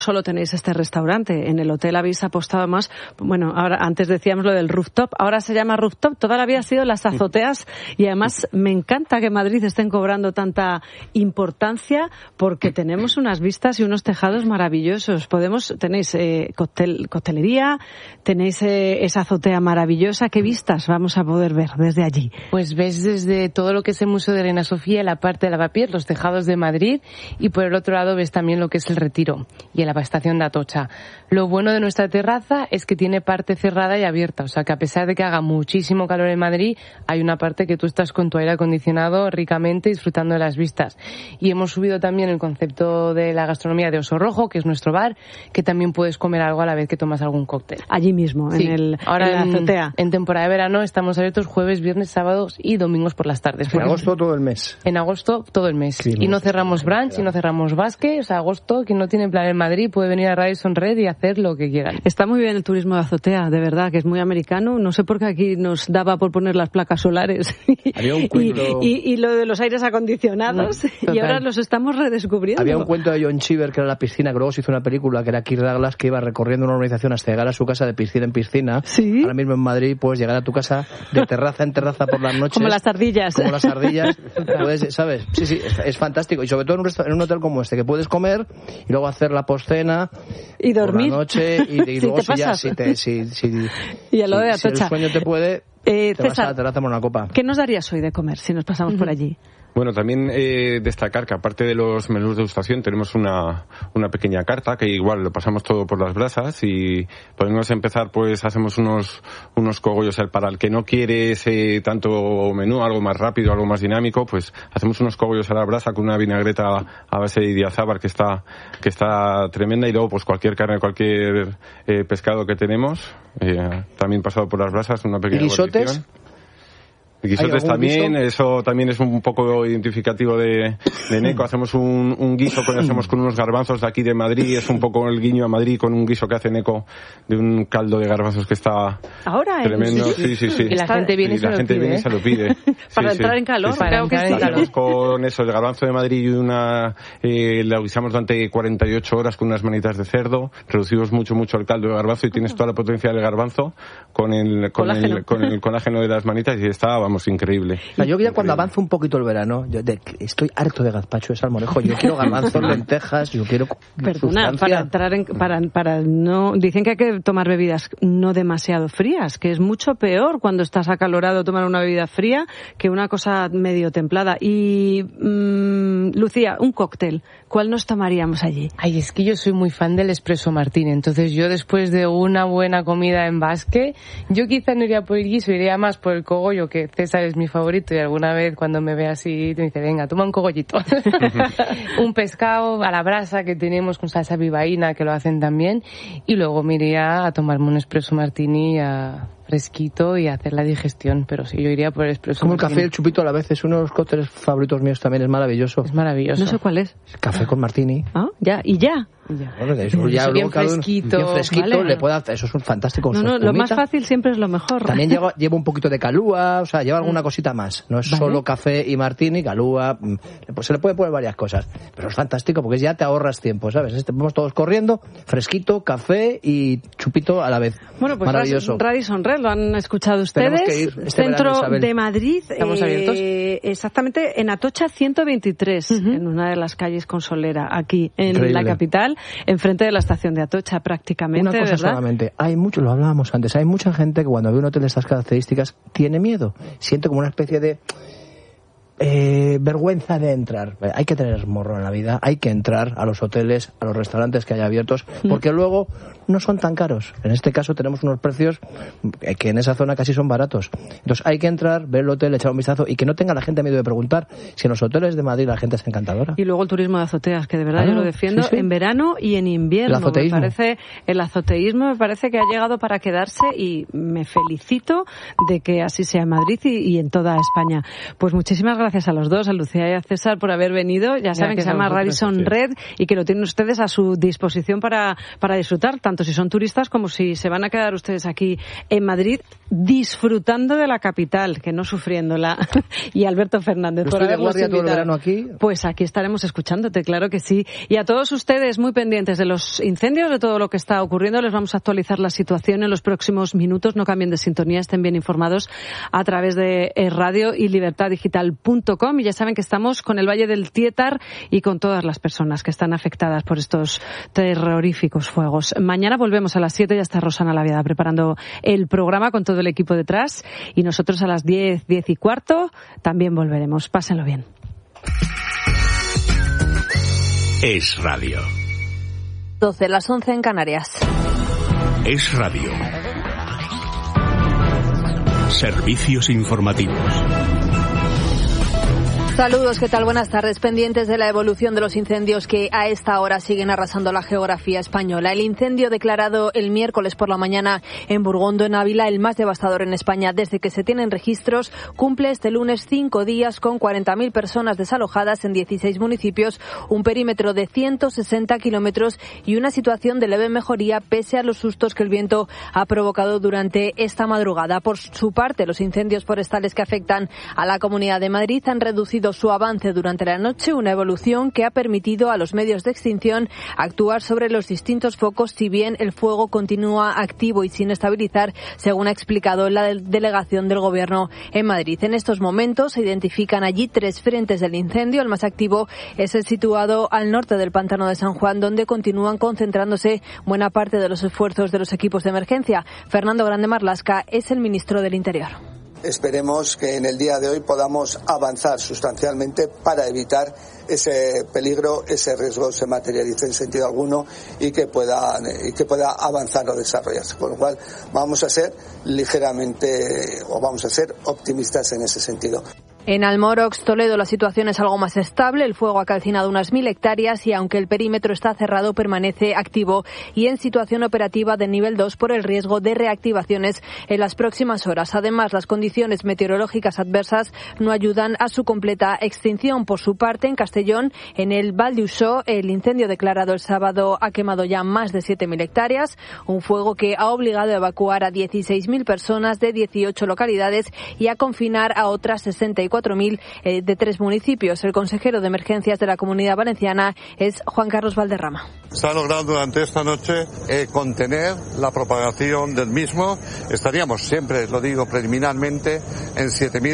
solo tenéis este restaurante, en el hotel habéis apostado más, bueno, ahora antes decíamos lo del rooftop, ahora se llama rooftop, toda la vida ha sido las azoteas y además me encanta que en Madrid estén cobrando tanta importancia porque tenemos unas vistas y unos tejados maravillosos. Tenéis coctelería, tenéis esa azotea maravillosa. ¿Qué vistas vamos a poder ver desde allí? Pues ves desde todo lo que es el Museo de Reina Sofía, la parte de Lavapiés, los tejados de Madrid, y por el otro lado ves también lo que es el Retiro y la estación de Atocha. Lo bueno de nuestra terraza es que tiene parte cerrada y abierta, o sea que a pesar de que haga muchísimo calor en Madrid, hay una parte que tú estás con tu aire acondicionado ricamente disfrutando de las vistas. Y hemos subido también el concepto de la gastronomía de Oso Rojo, que es nuestro bar, que también puedes comer algo a la vez que tomas algún cóctel. Allí mismo, sí. Ahora en la azotea. En temporada de verano estamos abiertos jueves, viernes, sábados y domingos por las tardes. En agosto todo el mes. En agosto todo el mes. Sí, y no cerramos brunch y no cerramos básquet. O sea, agosto, quien no tiene plan en Madrid puede venir a Radisson Red y hacer lo que quieran. Está muy bien el turismo de azotea, de verdad, que es muy americano. No sé por qué aquí nos daba por poner las placas solares Había un cuento... y lo de los aires acondicionados y ahora los estamos redescubriendo. Había un cuento de John Cheever que era la piscina, que luego se hizo una película que era Kirk Douglas, que iba recorriendo una urbanización hasta llegar a su casa de piscina en piscina. ¿Sí? Ahora mismo en Madrid puedes llegar a tu casa de terraza en terraza por las noches. Como las ardillas. Como las ardillas. Puedes, ¿sabes? Sí, es fantástico. Y sobre todo en un hotel como este, que puedes comer y luego hacer la postcena y dormir por la noche y si luego te pasas. Y a lo de Atocha. Si el sueño te puede, te César, vas a la terraza por una copa. ¿Qué nos darías hoy de comer si nos pasamos por allí? Bueno, también destacar que aparte de los menús de degustación tenemos una pequeña carta que igual lo pasamos todo por las brasas y podemos empezar, pues hacemos unos cogollos para el que no quiere ese tanto menú, algo más rápido, algo más dinámico, pues hacemos unos cogollos a la brasa con una vinagreta a base de idiazábal que está tremenda y luego pues cualquier carne, cualquier pescado que tenemos, también pasado por las brasas, una pequeña guarnición. Guisotes también, eso también es un poco identificativo de Neco. Hacemos un guiso que hacemos con unos garbanzos de aquí de Madrid, es un poco el guiño a Madrid con un guiso que hace Neco de un caldo de garbanzos que está ahora tremendo. Sí. Y la gente viene y se lo pide. Para entrar en calor, creo que sí. Hacemos con eso, el garbanzo de Madrid y la guisamos durante 48 horas con unas manitas de cerdo, reducimos mucho el caldo de garbanzo y tienes toda la potencia del garbanzo con el colágeno de las manitas y está, increíble. Yo ya cuando avanza un poquito el verano, estoy harto de gazpacho de salmorejo. Yo quiero garbanzos, lentejas, yo quiero Perdona, para no... Dicen que hay que tomar bebidas no demasiado frías, que es mucho peor cuando estás acalorado tomar una bebida fría que una cosa medio templada. Y, Lucía, un cóctel, ¿cuál nos tomaríamos allí? Ay, es que yo soy muy fan del espresso martini, entonces yo después de una buena comida en basque, yo quizá no iría por el guiso, iría más por el cogollo, que César es mi favorito y alguna vez cuando me ve así me dice, venga, toma un cogollito. Un pescado a la brasa que tenemos con salsa bilbaína que lo hacen también y luego me iría a tomarme un espresso martini fresquito y hacer la digestión, pero sí, yo iría por el espresso. Como el café y el chupito a la vez, es uno de los cócteles favoritos míos también, es maravilloso. Es maravilloso. No sé cuál es. Café con martini. Ah, ya, y ya. Bueno, eso ya bien fresquito. Bien fresquito, vale. le puede hacer, eso es un fantástico. No, lo más fácil siempre es lo mejor. También lleva un poquito de calúa, o sea, lleva alguna cosita más. No es solo café y martini, calúa, pues se le puede poner varias cosas. Pero es fantástico porque ya te ahorras tiempo, ¿sabes? Vamos todos corriendo, fresquito, café y chupito a la vez. Bueno, pues maravilloso. Radisson Red, lo han escuchado ustedes. Que ir Centro verano, de Madrid. ¿Estamos abiertos? Exactamente en Atocha 123, en una de las calles con solera, aquí en Increíble. la capital, enfrente de la estación de Atocha prácticamente, una cosa ¿verdad? solamente, lo hablábamos antes, hay mucha gente que cuando ve un hotel de estas características tiene miedo, siente como una especie de vergüenza de entrar. Hay que tener morro en la vida, hay que entrar a los hoteles, a los restaurantes que hay abiertos, porque luego no son tan caros. En este caso tenemos unos precios que en esa zona casi son baratos. Entonces hay que entrar, ver el hotel, echar un vistazo y que no tenga la gente miedo de preguntar. Si en los hoteles de Madrid la gente es encantadora. Y luego el turismo de azoteas, que de verdad yo lo defiendo en verano y en invierno. El azoteísmo me parece que ha llegado para quedarse y me felicito de que así sea en Madrid y en toda España. Pues muchísimas gracias a los dos, a Lucía y a César, por haber venido. Ya saben que se llama Radisson Red y que lo tienen ustedes a su disposición para disfrutar tanto tanto si son turistas como si se van a quedar ustedes aquí en Madrid disfrutando de la capital, que no sufriéndola. Y Alberto Fernández, por habernos invitado. Todo el verano aquí. Pues aquí estaremos escuchándote, claro que sí. Y a todos ustedes muy pendientes de los incendios, de todo lo que está ocurriendo, les vamos a actualizar la situación en los próximos minutos. No cambien de sintonía, estén bien informados a través de radio y libertaddigital.com. Y ya saben que estamos con el Valle del Tietar y con todas las personas que están afectadas por estos terroríficos fuegos. Mañana volvemos a las 7, ya está Rosana Laviada preparando el programa con todo el equipo detrás, y nosotros a las 10, 10 y cuarto también volveremos. Pásenlo bien. Es Radio. 12, las 11 en Canarias. Es Radio. Servicios informativos. Saludos, ¿qué tal? Buenas tardes. Pendientes de la evolución de los incendios que a esta hora siguen arrasando la geografía española. El incendio declarado el miércoles por la mañana en Burgondo, en Ávila, el más devastador en España desde que se tienen registros, cumple este lunes 5 días con 40.000 personas desalojadas en 16 municipios, un perímetro de 160 kilómetros y una situación de leve mejoría pese a los sustos que el viento ha provocado durante esta madrugada. Por su parte, los incendios forestales que afectan a la Comunidad de Madrid han reducido su avance durante la noche, una evolución que ha permitido a los medios de extinción actuar sobre los distintos focos, si bien el fuego continúa activo y sin estabilizar, según ha explicado la delegación del Gobierno en Madrid. En estos momentos se identifican allí 3 frentes del incendio. El más activo es el situado al norte del Pantano de San Juan, donde continúan concentrándose buena parte de los esfuerzos de los equipos de emergencia. Fernando Grande Marlaska es el ministro del Interior. Esperemos que en el día de hoy podamos avanzar sustancialmente para evitar ese peligro, ese riesgo se materialice en sentido alguno y que pueda avanzar o desarrollarse. Con lo cual vamos a ser optimistas en ese sentido. En Almorox, Toledo, la situación es algo más estable. El fuego ha calcinado unas 1.000 hectáreas y aunque el perímetro está cerrado, permanece activo y en situación operativa de nivel 2 por el riesgo de reactivaciones en las próximas horas. Además, las condiciones meteorológicas adversas no ayudan a su completa extinción. Por su parte, en Castellón, en el Val d'Uixó, el incendio declarado el sábado ha quemado ya más de 7.000 hectáreas, un fuego que ha obligado a evacuar a 16.000 personas de 18 localidades y a confinar a otras 64.000 de 3 municipios. El consejero de Emergencias de la Comunidad Valenciana es Juan Carlos Valderrama. Se ha logrado durante esta noche contener la propagación del mismo. Estaríamos siempre, lo digo preliminarmente, en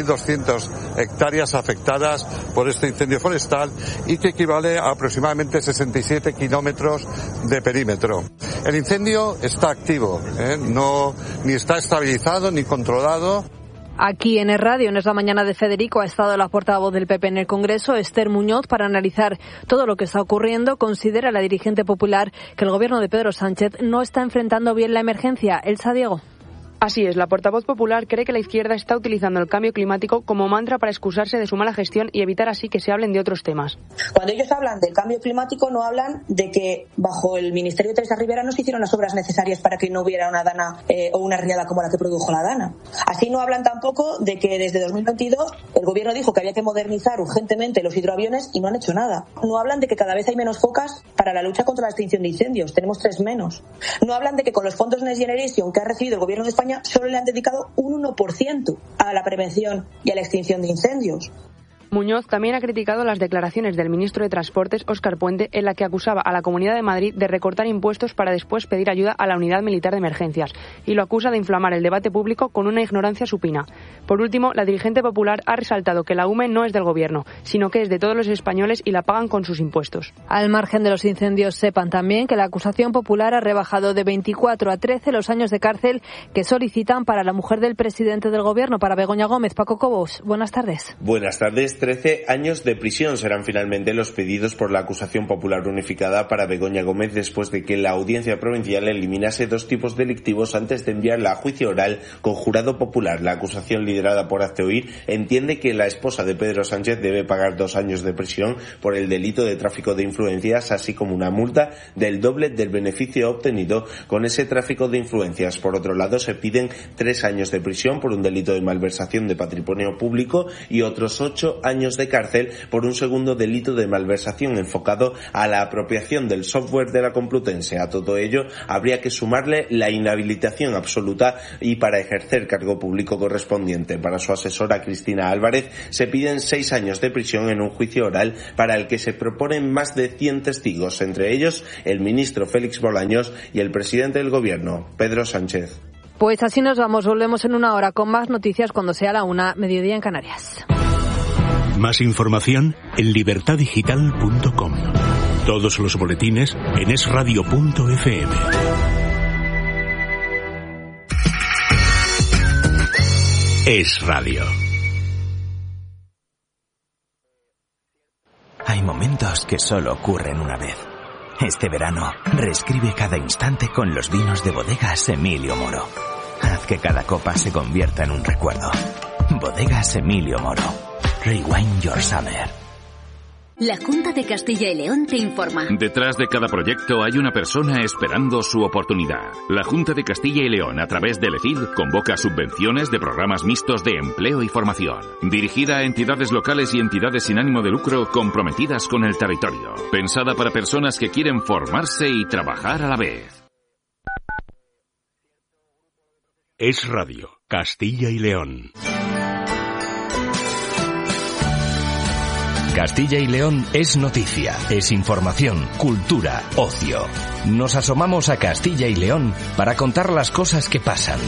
7.200 hectáreas afectadas por este incendio forestal y que equivale a aproximadamente 67 kilómetros de perímetro. El incendio está activo, no ni está estabilizado ni controlado. Aquí en el radio, en Es la Mañana de Federico, ha estado la portavoz del PP en el Congreso, Esther Muñoz, para analizar todo lo que está ocurriendo. Considera la dirigente popular que el gobierno de Pedro Sánchez no está enfrentando bien la emergencia. Elsa Diego. Así es, la portavoz popular cree que la izquierda está utilizando el cambio climático como mantra para excusarse de su mala gestión y evitar así que se hablen de otros temas. Cuando ellos hablan del cambio climático no hablan de que bajo el Ministerio de Teresa Rivera no se hicieron las obras necesarias para que no hubiera una dana o una riada como la que produjo la dana. Así no hablan tampoco de que desde 2022 el gobierno dijo que había que modernizar urgentemente los hidroaviones y no han hecho nada. No hablan de que cada vez hay menos focas para la lucha contra la extinción de incendios. Tenemos 3 menos. No hablan de que con los fondos Next Generation que ha recibido el gobierno de España solo le han dedicado un 1% a la prevención y a la extinción de incendios. Muñoz también ha criticado las declaraciones del ministro de Transportes, Óscar Puente, en la que acusaba a la Comunidad de Madrid de recortar impuestos para después pedir ayuda a la Unidad Militar de Emergencias, y lo acusa de inflamar el debate público con una ignorancia supina. Por último, la dirigente popular ha resaltado que la UME no es del gobierno, sino que es de todos los españoles y la pagan con sus impuestos. Al margen de los incendios, sepan también que la acusación popular ha rebajado de 24 a 13 los años de cárcel que solicitan para la mujer del presidente del gobierno, para Begoña Gómez. Paco Cobos, buenas tardes. Buenas tardes. 13 años de prisión serán finalmente los pedidos por la acusación popular unificada para Begoña Gómez después de que la Audiencia Provincial eliminase 2 tipos delictivos antes de enviarla a juicio oral con jurado popular. La acusación liderada por Hazte Oír entiende que la esposa de Pedro Sánchez debe pagar 2 años de prisión por el delito de tráfico de influencias, así como una multa del doble del beneficio obtenido con ese tráfico de influencias. Por otro lado, se piden 3 años de prisión por un delito de malversación de patrimonio público y otros 8 años de cárcel por un segundo delito de malversación enfocado a la apropiación del software de la Complutense. A todo ello habría que sumarle la inhabilitación absoluta y para ejercer cargo público correspondiente. Para su asesora Cristina Álvarez se piden 6 años de prisión en un juicio oral para el que se proponen más de 100 testigos, entre ellos el ministro Félix Bolaños y el presidente del gobierno, Pedro Sánchez. Pues así nos vamos, volvemos en una hora con más noticias cuando sea la 1:00, mediodía en Canarias. Más información en libertadigital.com. Todos los boletines en esradio.fm. Es Radio. Hay momentos que solo ocurren una vez. Este verano, reescribe cada instante con los vinos de Bodegas Emilio Moro. Haz que cada copa se convierta en un recuerdo. Bodegas Emilio Moro. Rewind your summer. La Junta de Castilla y León te informa. Detrás de cada proyecto hay una persona esperando su oportunidad. La Junta de Castilla y León, a través del ECID, convoca subvenciones de programas mixtos de empleo y formación. Dirigida a entidades locales y entidades sin ánimo de lucro comprometidas con el territorio. Pensada para personas que quieren formarse y trabajar a la vez. Es Radio, Castilla y León. Castilla y León es noticia, es información, cultura, ocio. Nos asomamos a Castilla y León para contar las cosas que pasan.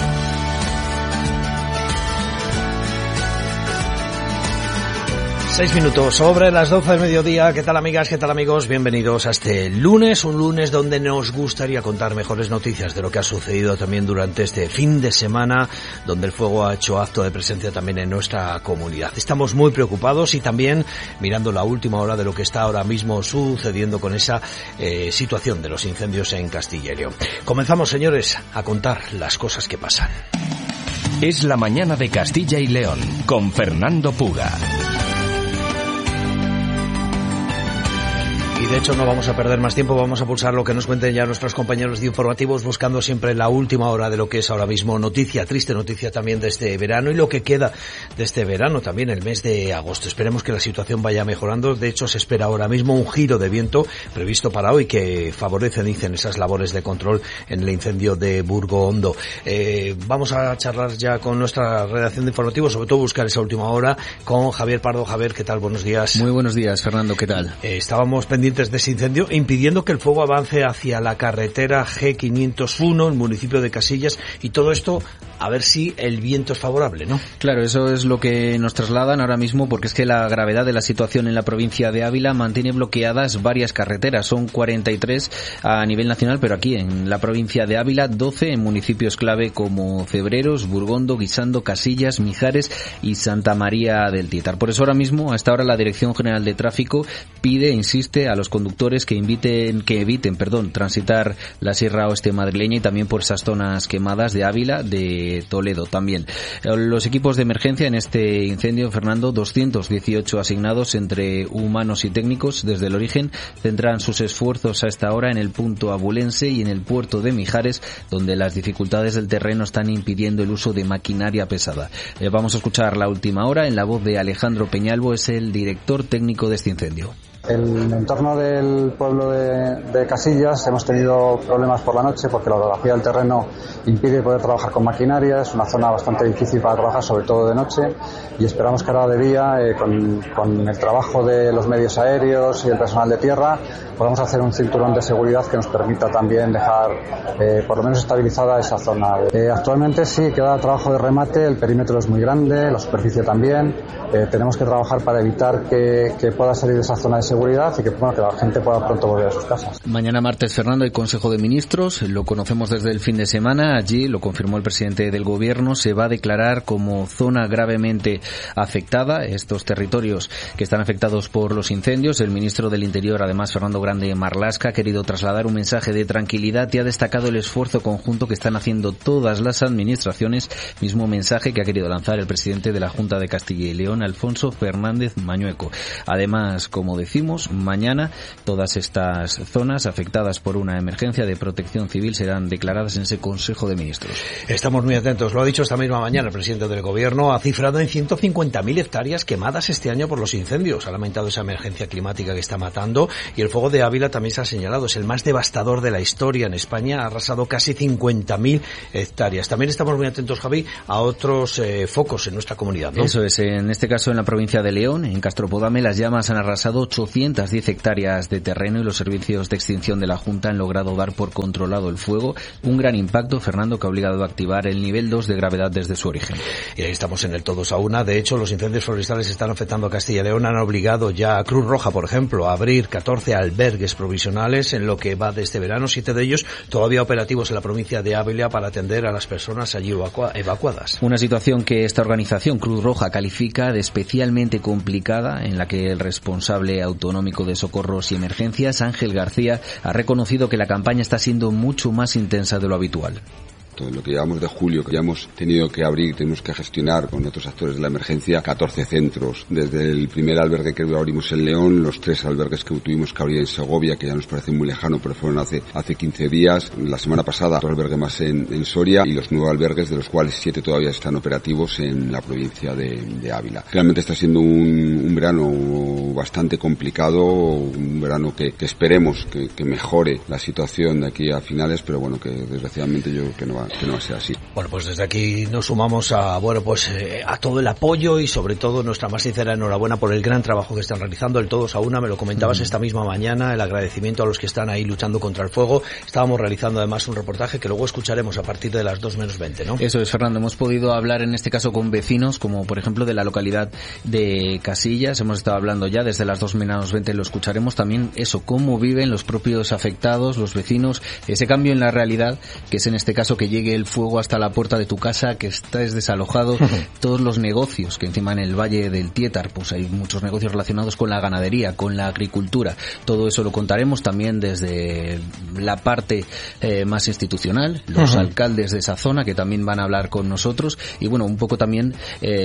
6 minutos sobre las 12 del mediodía. ¿Qué tal, amigas? ¿Qué tal, amigos? Bienvenidos a este lunes, un lunes donde nos gustaría contar mejores noticias de lo que ha sucedido también durante este fin de semana, donde el fuego ha hecho acto de presencia también en nuestra comunidad. Estamos muy preocupados y también mirando la última hora de lo que está ahora mismo sucediendo con esa situación de los incendios en Castilla y León. Comenzamos, señores, a contar las cosas que pasan. Es la mañana de Castilla y León con Fernando Puga. Y de hecho no vamos a perder más tiempo, vamos a pulsar lo que nos cuenten ya nuestros compañeros de informativos, buscando siempre la última hora de lo que es ahora mismo noticia, triste noticia también de este verano y lo que queda de este verano también, el mes de agosto. Esperemos que la situación vaya mejorando. De hecho se espera ahora mismo un giro de viento previsto para hoy que favorece, dicen, esas labores de control en el incendio de Burgo Hondo. Vamos a charlar ya con nuestra redacción de informativos, sobre todo buscar esa última hora con Javier Pardo. Javier, ¿qué tal? Buenos días. Muy buenos días, Fernando, ¿qué tal? Estábamos pendientes de ese incendio, impidiendo que el fuego avance hacia la carretera G501, el municipio de Casillas, y todo esto a ver si el viento es favorable, ¿no? Claro, eso es lo que nos trasladan ahora mismo, porque es que la gravedad de la situación en la provincia de Ávila mantiene bloqueadas varias carreteras. Son 43 a nivel nacional, pero aquí en la provincia de Ávila 12 en municipios clave como Cebreros, Burgondo, Guisando, Casillas, Mijares y Santa María del Títar. Por eso ahora mismo, a esta hora, la Dirección General de Tráfico insiste a los conductores que eviten transitar la Sierra Oeste madrileña y también por esas zonas quemadas de Ávila, de Toledo también. Los equipos de emergencia en este incendio, Fernando, 218 asignados entre humanos y técnicos desde el origen, centran sus esfuerzos a esta hora en el punto abulense y en el puerto de Mijares, donde las dificultades del terreno están impidiendo el uso de maquinaria pesada. Vamos a escuchar la última hora en la voz de Alejandro Peñalvo, es el director técnico de este incendio. El entorno del pueblo de Casillas hemos tenido problemas por la noche porque la orografía del terreno impide poder trabajar con maquinaria. Es una zona bastante difícil para trabajar, sobre todo de noche, y esperamos que ahora de día, con el trabajo de los medios aéreos y el personal de tierra, podamos hacer un cinturón de seguridad que nos permita también dejar por lo menos estabilizada esa zona. Actualmente sí queda trabajo de remate, el perímetro es muy grande, la superficie también. Tenemos que trabajar para evitar que pueda salir de esa zona de seguridad y que la gente pueda pronto volver a sus casas. Mañana martes, Fernando, hay Consejo de Ministros, lo conocemos desde el fin de semana. Allí, lo confirmó el presidente del Gobierno, se va a declarar como zona gravemente afectada estos territorios que están afectados por los incendios. El ministro del Interior, además, Fernando Grande Marlaska, ha querido trasladar un mensaje de tranquilidad y ha destacado el esfuerzo conjunto que están haciendo todas las administraciones, mismo mensaje que ha querido lanzar el presidente de la Junta de Castilla y León, Alfonso Fernández Mañueco. Además, como decimos, insistimos, mañana todas estas zonas afectadas por una emergencia de protección civil serán declaradas en ese Consejo de Ministros. Estamos muy atentos. Lo ha dicho esta misma mañana el presidente del Gobierno. Ha cifrado en 150.000 hectáreas quemadas este año por los incendios. Ha lamentado esa emergencia climática que está matando. Y el fuego de Ávila también se ha señalado. Es el más devastador de la historia en España. Ha arrasado casi 50.000 hectáreas. También estamos muy atentos, Javi, a otros focos en nuestra comunidad, ¿no? Eso es. En este caso, en la provincia de León, en Castropodame, las llamas han arrasado 810 hectáreas de terreno y los servicios de extinción de la Junta han logrado dar por controlado el fuego. Un gran impacto, Fernando, que ha obligado a activar el nivel 2 de gravedad desde su origen. Y ahí estamos en el todos a una. De hecho, los incendios forestales están afectando a Castilla y León. Han obligado ya a Cruz Roja, por ejemplo, a abrir 14 albergues provisionales en lo que va de este verano. 7 de ellos todavía operativos en la provincia de Ávila para atender a las personas allí evacuadas. Una situación que esta organización, Cruz Roja, califica de especialmente complicada, en la que el responsable autonómico de socorros y emergencias, Ángel García, ha reconocido que la campaña está siendo mucho más intensa de lo habitual. Todo lo que llevamos de julio, que ya hemos tenido que abrir, tenemos que gestionar con otros actores de la emergencia 14 centros. Desde el primer albergue que abrimos en León, los 3 albergues que tuvimos que abrir en Segovia, que ya nos parece muy lejano, pero fueron hace 15 días. La semana pasada, otro albergue más en Soria y los 9 albergues, de los cuales 7 todavía están operativos en la provincia de Ávila. Realmente está siendo un verano bastante complicado, un verano que esperemos que mejore la situación de aquí a finales, pero bueno, que desgraciadamente yo creo que no va a ser así. Bueno, pues desde aquí nos sumamos a todo el apoyo y sobre todo nuestra más sincera enhorabuena por el gran trabajo que están realizando, el todos a una. Me lo comentabas esta misma mañana, el agradecimiento a los que están ahí luchando contra el fuego. Estábamos realizando además un reportaje que luego escucharemos a partir de las 2 menos 20, ¿no? Eso es, Fernando. Hemos podido hablar en este caso con vecinos, como por ejemplo de la localidad de Casillas. Hemos estado hablando ya desde las 2 menos 20, lo escucharemos también, eso, cómo viven los propios afectados, los vecinos, ese cambio en la realidad, que es en este caso que llegue el fuego hasta la puerta de tu casa, que estés desalojado, todos los negocios, que encima en el Valle del Tietar pues hay muchos negocios relacionados con la ganadería, con la agricultura. Todo eso lo contaremos también desde la parte más institucional, los alcaldes de esa zona que también van a hablar con nosotros y bueno, un poco también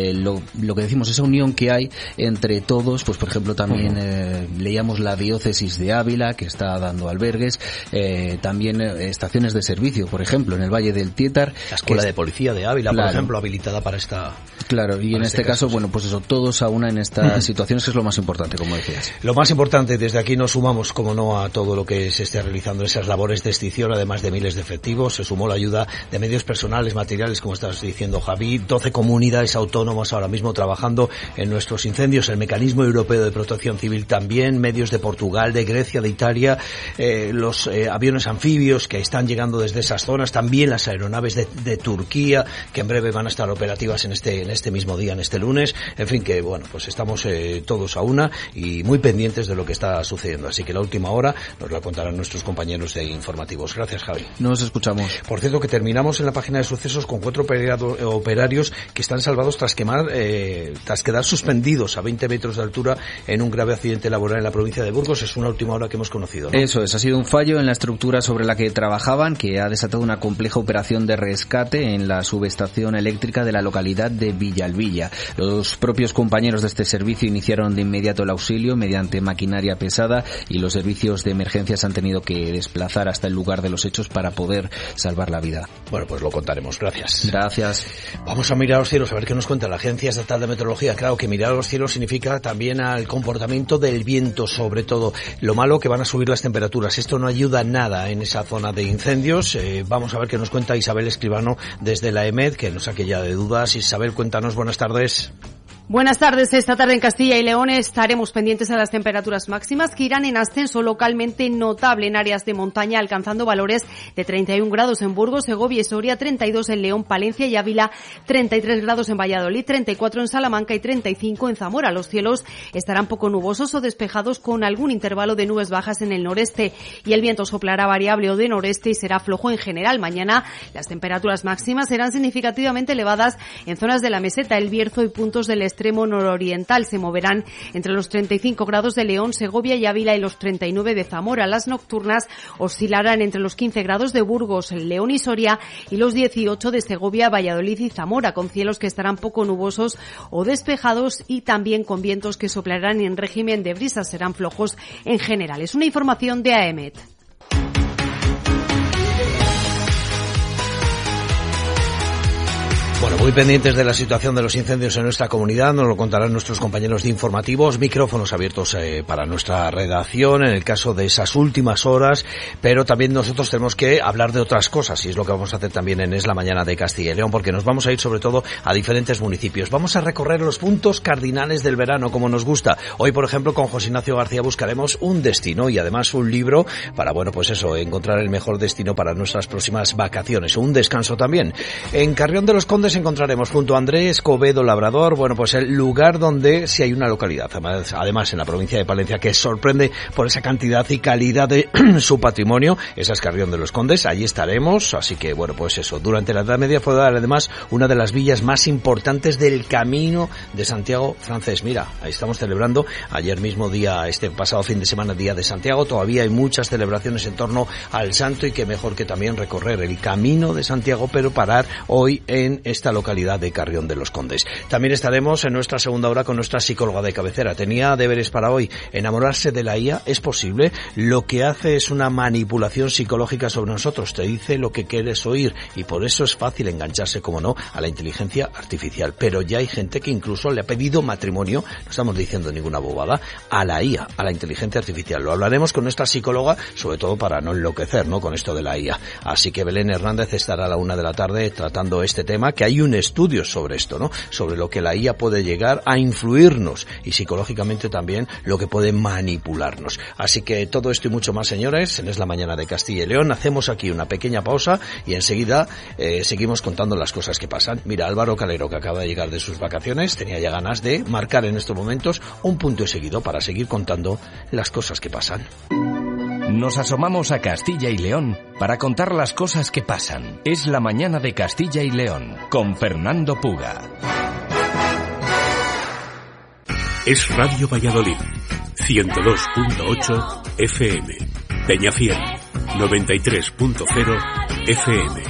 lo que decimos, esa unión que hay entre todos, pues por ejemplo también leíamos la diócesis de Ávila que está dando albergues, también estaciones de servicio, por ejemplo, en el Valle del Tietar. La Escuela de Policía de Ávila, claro, por ejemplo, habilitada para esta... Claro, y en este caso, bueno, pues eso, todos a una en estas situaciones, que es lo más importante, como decías. Lo más importante, desde aquí nos sumamos, como no, a todo lo que se esté realizando, esas labores de extinción, además de miles de efectivos. Se sumó la ayuda de medios personales, materiales, como estás diciendo, Javi. 12 comunidades autónomas ahora mismo trabajando en nuestros incendios. El Mecanismo Europeo de Protección Civil también, medios de Portugal, de Grecia, de Italia, los aviones anfibios que están llegando desde esas zonas, también las aeronaves de Turquía, que en breve van a estar operativas en este mismo día, en este lunes. En fin, que bueno, pues estamos todos a una y muy pendientes de lo que está sucediendo. Así que la última hora nos la contarán nuestros compañeros de informativos. Gracias, Javi. Nos escuchamos. Por cierto, que terminamos en la página de sucesos con 4 operarios que están salvados tras quedar suspendidos a 20 metros de altura en un grave accidente laboral en la provincia de Burgos. Es una última hora que hemos conocido, ¿no? Eso es, ha sido un fallo en la estructura sobre la que trabajaban que ha desatado una compleja operación de rescate en la subestación eléctrica de la localidad de Villalbilla. Los propios compañeros de este servicio iniciaron de inmediato el auxilio mediante maquinaria pesada y los servicios de emergencias han tenido que desplazar hasta el lugar de los hechos para poder salvar la vida. Bueno, pues lo contaremos. Gracias. Gracias. Vamos a mirar los cielos, a ver qué nos cuenta la Agencia Estatal de Meteorología. Claro que mirar los cielos significa también al comportamiento del viento, sobre todo. Lo malo que van a subir las temperaturas. Esto no ayuda nada en esa zona de incendios. Vamos a ver qué nos cuenta Isabel Escribano desde la EMED, que nos saque ya de dudas. Isabel, cuéntanos, buenas tardes. Buenas tardes. Esta tarde en Castilla y León estaremos pendientes a las temperaturas máximas que irán en ascenso localmente notable en áreas de montaña, alcanzando valores de 31 grados en Burgos, Segovia y Soria, 32 en León, Palencia y Ávila, 33 grados en Valladolid, 34 en Salamanca y 35 en Zamora. Los cielos estarán poco nubosos o despejados con algún intervalo de nubes bajas en el noreste y el viento soplará variable o de noreste y será flojo en general. Mañana las temperaturas máximas serán significativamente elevadas en zonas de la meseta, el Bierzo y puntos del este extremo nororiental. Se moverán entre los 35 grados de León, Segovia y Ávila y los 39 de Zamora. Las nocturnas oscilarán entre los 15 grados de Burgos, León y Soria y los 18 de Segovia, Valladolid y Zamora, con cielos que estarán poco nubosos o despejados y también con vientos que soplarán en régimen de brisas. Serán flojos en general. Es una información de AEMET. Bueno, muy pendientes de la situación de los incendios en nuestra comunidad, nos lo contarán nuestros compañeros de informativos, micrófonos abiertos para nuestra redacción en el caso de esas últimas horas, pero también nosotros tenemos que hablar de otras cosas y es lo que vamos a hacer también en Es la Mañana de Castilla y León, porque nos vamos a ir sobre todo a diferentes municipios. Vamos a recorrer los puntos cardinales del verano como nos gusta. Hoy, por ejemplo, con José Ignacio García buscaremos un destino y además un libro para, bueno, pues eso, encontrar el mejor destino para nuestras próximas vacaciones, un descanso también. En Carrión de los Condes encontraremos junto a Andrés Covedo Labrador, bueno, pues el lugar donde sí hay una localidad, además en la provincia de Palencia, que sorprende por esa cantidad y calidad de su patrimonio. Esa es Carrión de los Condes, allí estaremos, así que bueno, pues eso, durante la Edad Media fue además una de las villas más importantes del Camino de Santiago francés. Mira, ahí estamos celebrando ayer mismo este pasado fin de semana, Día de Santiago, todavía hay muchas celebraciones en torno al santo y qué mejor que también recorrer el Camino de Santiago, pero parar hoy en esta localidad de Carrión de los Condes. También estaremos en nuestra segunda hora con nuestra psicóloga de cabecera. Tenía deberes para hoy. Enamorarse de la IA es posible. Lo que hace es una manipulación psicológica sobre nosotros. Te dice lo que quieres oír y por eso es fácil engancharse, como no, a la inteligencia artificial. Pero ya hay gente que incluso le ha pedido matrimonio, no estamos diciendo ninguna bobada, a la IA, a la inteligencia artificial. Lo hablaremos con nuestra psicóloga, sobre todo para no enloquecer, ¿no?, con esto de la IA. Así que Belén Hernández estará a la 1 de la tarde tratando este tema, que hay un estudio sobre esto, ¿no?, sobre lo que la IA puede llegar a influirnos y psicológicamente también lo que puede manipularnos. Así que todo esto y mucho más, señores, en Es la Mañana de Castilla y León. Hacemos aquí una pequeña pausa y enseguida seguimos contando las cosas que pasan. Mira, Álvaro Calero, que acaba de llegar de sus vacaciones, tenía ya ganas de marcar en estos momentos un punto y seguido para seguir contando las cosas que pasan. Nos asomamos a Castilla y León para contar las cosas que pasan. Es la Mañana de Castilla y León, con Fernando Puga. Es Radio Valladolid, 102.8 FM. Peñafiel, 93.0 FM.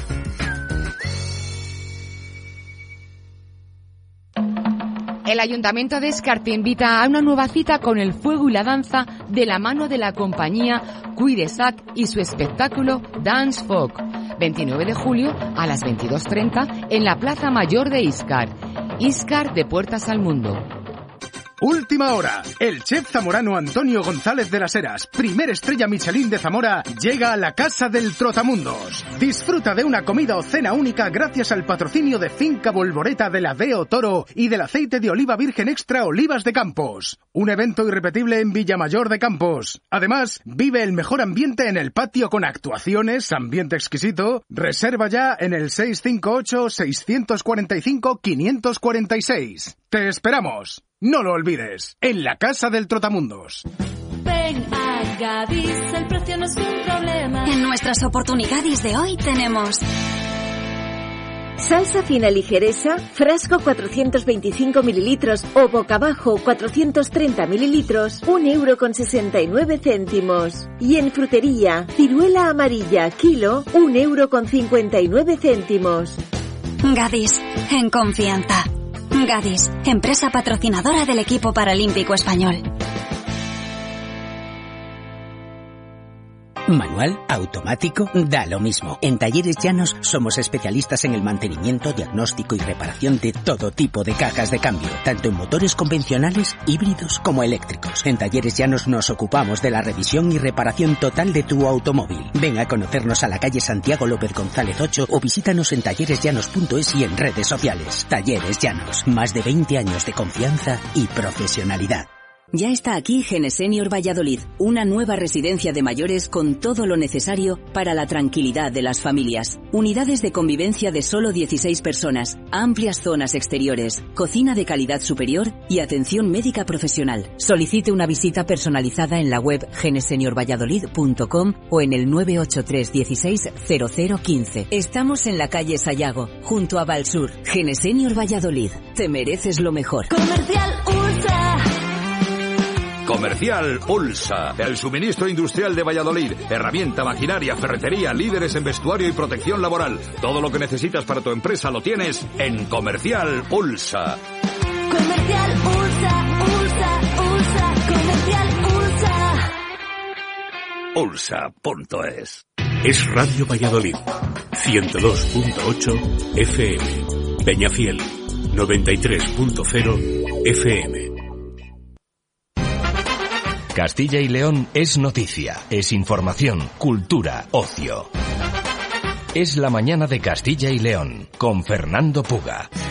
El Ayuntamiento de Escar te invita a una nueva cita con el fuego y la danza de la mano de la compañía Cuidesac y su espectáculo Dance Folk. 29 de julio a las 22:30 en la Plaza Mayor de Íscar. Íscar de puertas al mundo. Última hora. El chef zamorano Antonio González de las Heras, primer estrella Michelin de Zamora, llega a la Casa del Trotamundos. Disfruta de una comida o cena única gracias al patrocinio de Finca Bolboreta de la Deo Toro y del aceite de oliva virgen extra Olivas de Campos. Un evento irrepetible en Villamayor de Campos. Además, vive el mejor ambiente en el patio con actuaciones, ambiente exquisito. Reserva ya en el 658-645-546. ¡Te esperamos! No lo olvides, en la Casa del Trotamundos. Ven a Gadis, el precio no es un problema. En nuestras oportunidades de hoy tenemos salsa fina ligereza, frasco 425 mililitros o boca abajo 430 mililitros, 1,69 €. Y en frutería, ciruela amarilla, kilo, 1,59 €. Gadis, en confianza. Gadis, empresa patrocinadora del equipo paralímpico español. Manual, automático, da lo mismo. En Talleres Llanos somos especialistas en el mantenimiento, diagnóstico y reparación de todo tipo de cajas de cambio, tanto en motores convencionales, híbridos como eléctricos. En Talleres Llanos nos ocupamos de la revisión y reparación total de tu automóvil. Ven a conocernos a la calle Santiago López González 8 o visítanos en talleresllanos.es y en redes sociales. Talleres Llanos, más de 20 años de confianza y profesionalidad. Ya está aquí Genesenior Valladolid, una nueva residencia de mayores con todo lo necesario para la tranquilidad de las familias. Unidades de convivencia de solo 16 personas, amplias zonas exteriores, cocina de calidad superior y atención médica profesional. Solicite una visita personalizada en la web geneseniorvalladolid.com o en el 983 16 0015. Estamos en la calle Sayago, junto a Valsur. Genesenior Valladolid, te mereces lo mejor. Comercial USA. Comercial Ulsa, el suministro industrial de Valladolid. Herramienta, maquinaria, ferretería, líderes en vestuario y protección laboral. Todo lo que necesitas para tu empresa lo tienes en Comercial Ulsa. Comercial USA, USA, USA. Comercial USA. Ulsa.es. Es Radio Valladolid. 102.8 FM. Peñafiel. 93.0 FM. Castilla y León es noticia, es información, cultura, ocio. Es la mañana de Castilla y León, con Fernando Puga.